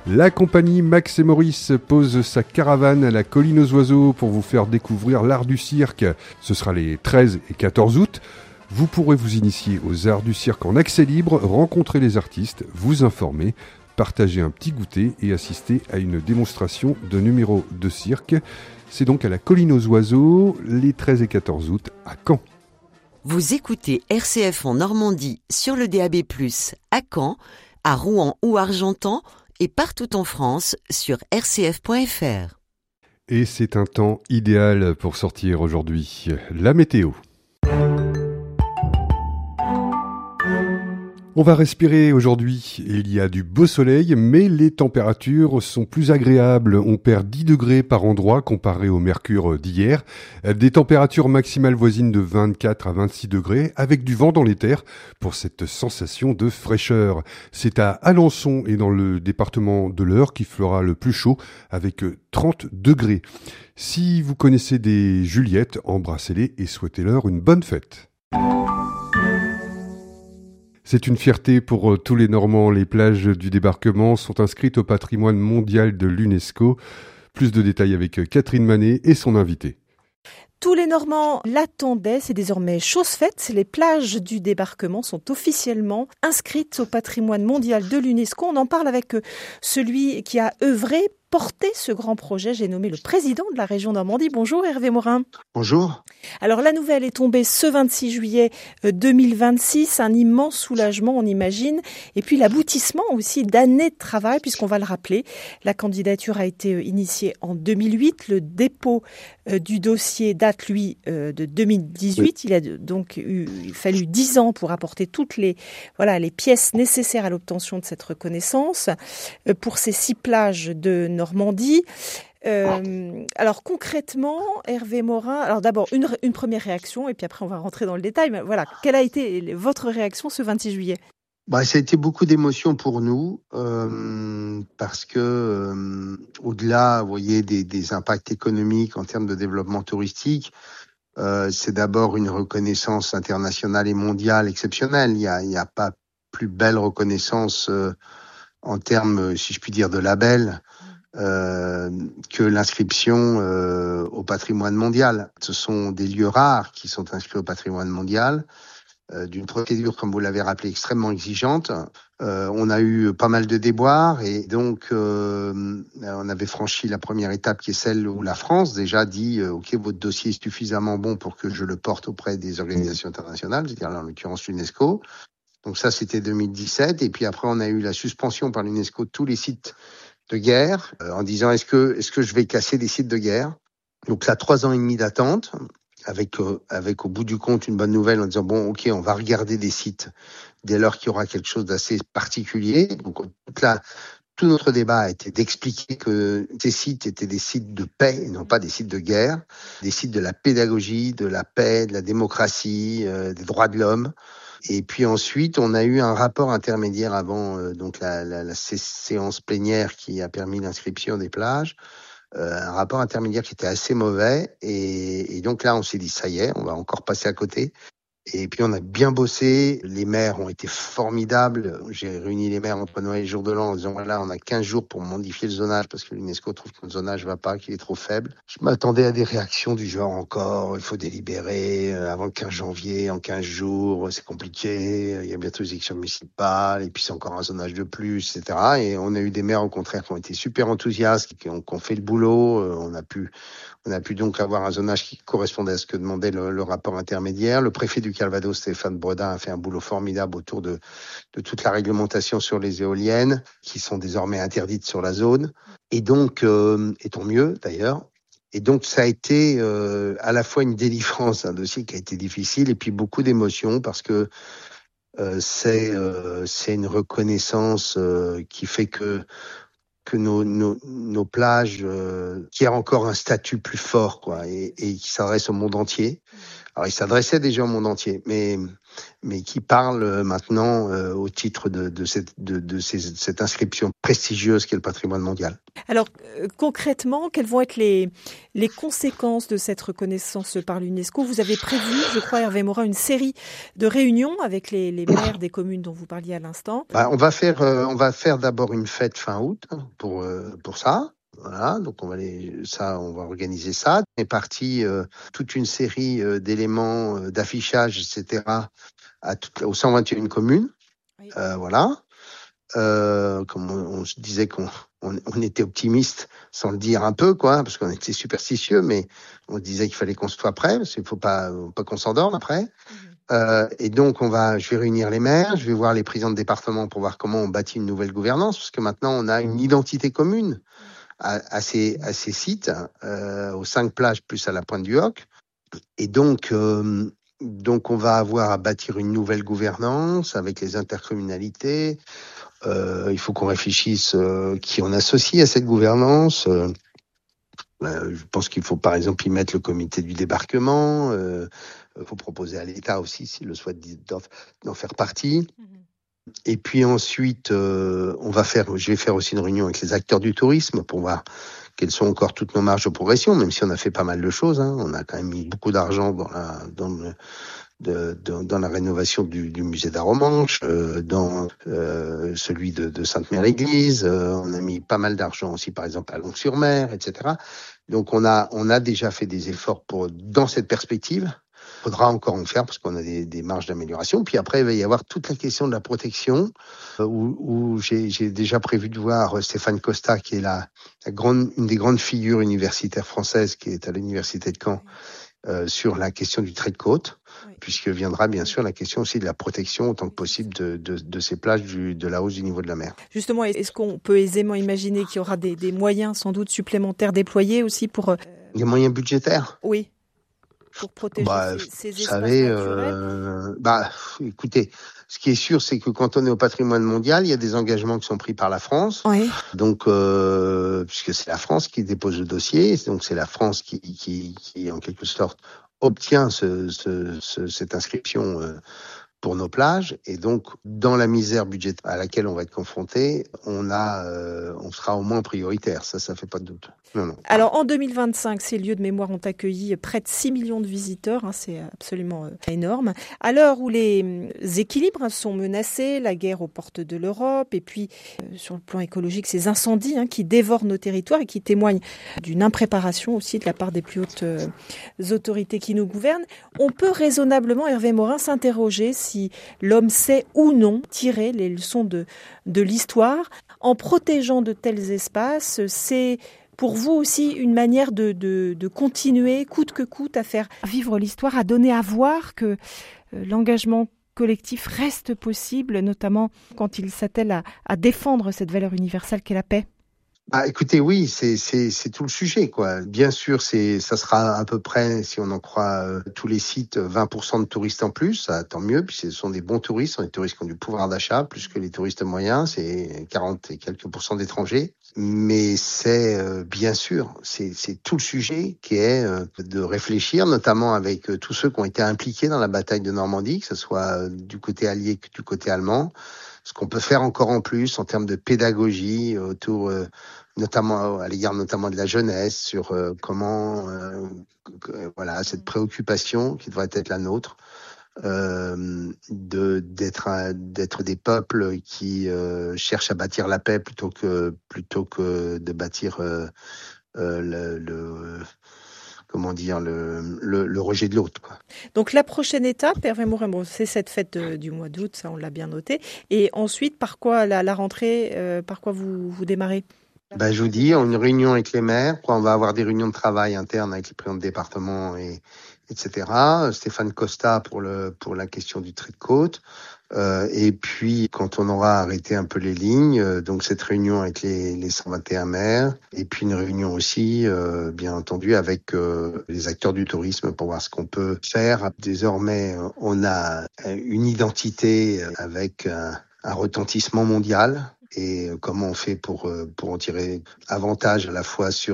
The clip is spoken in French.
La compagnie Max et Maurice pose sa caravane à la Colline aux Oiseaux pour vous faire découvrir l'art du cirque. Ce sera les 13 et 14 août. Vous pourrez vous initier aux arts du cirque en accès libre, rencontrer les artistes, vous informer, partager un petit goûter et assister à une démonstration de numéros de cirque. C'est donc à la Colline aux Oiseaux, les 13 et 14 août, à Caen. Vous écoutez RCF en Normandie sur le DAB+, à Caen, à Rouen ou Argentan et partout en France sur rcf.fr. Et c'est un temps idéal pour sortir aujourd'hui. La météo. On va respirer aujourd'hui. Il y a du beau soleil, mais les températures sont plus agréables. On perd 10 degrés par endroit comparé au mercure d'hier. Des températures maximales voisines de 24 à 26 degrés, avec du vent dans les terres pour cette sensation de fraîcheur. C'est à Alençon et dans le département de l'Eure qu'il fera le plus chaud, avec 30 degrés. Si vous connaissez des Juliettes, embrassez-les et souhaitez-leur une bonne fête. C'est une fierté pour tous les Normands. Les plages du débarquement sont inscrites au patrimoine mondial de l'UNESCO. Plus de détails avec Catherine Manet et son invité. Tous les Normands l'attendaient, c'est désormais chose faite. Les plages du débarquement sont officiellement inscrites au patrimoine mondial de l'UNESCO. On en parle avec celui qui a œuvré, porté ce grand projet. J'ai nommé le président de la région Normandie. Bonjour Hervé Morin. Bonjour. Alors la nouvelle est tombée ce 26 juillet 2026, un immense soulagement on imagine, et puis l'aboutissement aussi d'années de travail puisqu'on va le rappeler, la candidature a été initiée en 2008, le dépôt du dossier date lui de 2018, oui. Il a donc fallu 10 ans pour apporter toutes les pièces nécessaires à l'obtention de cette reconnaissance pour ces 6 plages de Normandie. Alors concrètement, Hervé Morin, alors d'abord une première réaction et puis après on va rentrer dans le détail, mais voilà, quelle a été votre réaction ce 26 juillet ? Ça a été beaucoup d'émotions pour nous parce que au-delà, vous voyez, des impacts économiques en termes de développement touristique, c'est d'abord une reconnaissance internationale et mondiale exceptionnelle. Il y a pas plus belle reconnaissance en termes, si je puis dire, de label. Que l'inscription au patrimoine mondial. Ce sont des lieux rares qui sont inscrits au patrimoine mondial, d'une procédure, comme vous l'avez rappelé, extrêmement exigeante. On a eu pas mal de déboires et donc on avait franchi la première étape qui est celle où la France déjà dit OK, votre dossier est suffisamment bon pour que je le porte auprès des organisations internationales, c'est-à-dire en l'occurrence l'UNESCO. Donc ça, c'était 2017 et puis après on a eu la suspension par l'UNESCO de tous les sites de guerre, en disant est-ce que je vais casser des sites de guerre. Donc là, 3 ans et demi d'attente, avec au bout du compte une bonne nouvelle en disant bon, ok, on va regarder des sites dès lors qu'il y aura quelque chose d'assez particulier. Donc là, tout notre débat a été d'expliquer que ces sites étaient des sites de paix et non pas des sites de guerre, des sites de la pédagogie, de la paix, de la démocratie, des droits de l'homme. Et puis ensuite, on a eu un rapport intermédiaire avant donc la séance plénière qui a permis l'inscription des plages, un rapport intermédiaire qui était assez mauvais. Et donc là, on s'est dit ça y est, on va encore passer à côté. Et puis on a bien bossé, les maires ont été formidables. J'ai réuni les maires entre Noël et Jour de l'An en disant voilà, on a 15 jours pour modifier le zonage parce que l'UNESCO trouve que le zonage va pas, qu'il est trop faible. Je m'attendais à des réactions du genre encore, il faut délibérer avant le 15 janvier, en 15 jours, c'est compliqué, il y a bientôt les élections municipales et puis c'est encore un zonage de plus, etc. Et on a eu des maires au contraire qui ont été super enthousiastes, qui ont fait le boulot, on a pu donc avoir un zonage qui correspondait à ce que demandait le rapport intermédiaire. Le préfet du Calvados, Stéphane Bredin, a fait un boulot formidable autour de toute la réglementation sur les éoliennes, qui sont désormais interdites sur la zone. Et donc, et tant mieux d'ailleurs. Et donc, ça a été à la fois une délivrance, un dossier qui a été difficile, et puis beaucoup d'émotions, parce que c'est une reconnaissance qui fait que nos plages qui a encore un statut plus fort, quoi, et qui s'adresse au monde entier. Alors, il s'adressait déjà au monde entier, mais mais qui parle maintenant au titre de cette inscription prestigieuse qu'est le patrimoine mondial. Alors concrètement, quelles vont être les conséquences de cette reconnaissance par l'UNESCO? Vous avez prévu, je crois, Hervé Morin, une série de réunions avec les maires des communes dont vous parliez à l'instant. On va faire d'abord une fête fin août pour ça. Voilà, donc on va organiser ça. On est parti toute une série d'éléments d'affichage, etc. Aux 121 communes. Oui. Voilà. Comme on se disait qu'on était optimiste sans le dire un peu, quoi, parce qu'on était superstitieux, mais on disait qu'il fallait qu'on soit prêt, parce qu'il faut pas qu'on s'endorme après. Et donc je vais réunir les maires, je vais voir les présidents de département pour voir comment on bâtit une nouvelle gouvernance, parce que maintenant on a une identité commune à ces sites, aux 5 plages plus à la pointe du Hoc. Et donc on va avoir à bâtir une nouvelle gouvernance avec les intercommunalités. Il faut qu'on réfléchisse qui on associe à cette gouvernance. Je pense qu'il faut par exemple y mettre le comité du débarquement. Il faut proposer à l'État aussi, s'il le souhaite, d'en faire partie. Et puis ensuite, je vais faire aussi une réunion avec les acteurs du tourisme pour voir quelles sont encore toutes nos marges de progression, même si on a fait pas mal de choses. On a quand même mis beaucoup d'argent dans la rénovation du musée d'Aromanche, dans celui de Sainte-Mère-Église. On a mis pas mal d'argent aussi, par exemple, à Lons-sur-Mer, etc. Donc on a déjà fait des efforts dans cette perspective. Il faudra encore en faire parce qu'on a des marges d'amélioration. Puis après, il va y avoir toute la question de la protection où j'ai déjà prévu de voir Stéphane Costa, qui est une des grandes figures universitaires françaises, qui est à l'université de Caen, sur la question du trait de côte, puisque viendra bien sûr la question aussi de la protection autant que possible de ces plages de la hausse du niveau de la mer. Justement, est-ce qu'on peut aisément imaginer qu'il y aura des moyens sans doute supplémentaires déployés aussi pour... Des moyens budgétaires ? Oui. Pour protéger ces espaces naturels. Écoutez, ce qui est sûr, c'est que quand on est au patrimoine mondial, il y a des engagements qui sont pris par la France. Oui. Donc, puisque c'est la France qui dépose le dossier, donc c'est la France qui en quelque sorte obtient cette inscription pour nos plages. Et donc, dans la misère budgétaire à laquelle on va être confronté, on sera au moins prioritaire. Ça fait pas de doute. Non. Alors, en 2025, ces lieux de mémoire ont accueilli près de 6 millions de visiteurs. C'est absolument énorme. À l'heure où les équilibres sont menacés, la guerre aux portes de l'Europe, et puis, sur le plan écologique, ces incendies qui dévorent nos territoires et qui témoignent d'une impréparation aussi de la part des plus hautes autorités qui nous gouvernent, on peut raisonnablement, Hervé Morin, s'interroger si l'homme sait ou non tirer les leçons de l'histoire. En protégeant de tels espaces, c'est pour vous aussi une manière de continuer, coûte que coûte, à faire vivre l'histoire, à donner à voir que l'engagement collectif reste possible, notamment quand il s'attelle à défendre cette valeur universelle qu'est la paix. Écoutez, oui, c'est tout le sujet, quoi. Bien sûr, ça sera à peu près, si on en croit tous les sites, 20% de touristes en plus, ça tant mieux, puis ce sont des bons touristes, des touristes qui ont du pouvoir d'achat, plus que les touristes moyens, c'est 40 et quelques % d'étrangers. Mais c'est bien sûr, c'est tout le sujet qui est de réfléchir, notamment avec tous ceux qui ont été impliqués dans la bataille de Normandie, que ce soit du côté allié que du côté allemand. Ce qu'on peut faire encore en plus en termes de pédagogie autour, notamment à l'égard notamment de la jeunesse, sur comment, cette préoccupation qui devrait être la nôtre, d'être des peuples qui cherchent à bâtir la paix plutôt que de bâtir le rejet de l'autre, quoi. Donc la prochaine étape, Hervé Morin, c'est cette fête du mois d'août, ça on l'a bien noté. Et ensuite, par quoi la rentrée, par quoi vous démarrez ? Je vous dis, une réunion avec les maires, on va avoir des réunions de travail internes avec les présidents de département etc. Stéphane Costa pour la question du trait de côte. Et puis, quand on aura arrêté un peu les lignes, donc cette réunion avec les 121 maires, et puis une réunion aussi, bien entendu, avec les acteurs du tourisme pour voir ce qu'on peut faire. Désormais, on a une identité avec un retentissement mondial. Et comment on fait pour en tirer avantage à la fois sur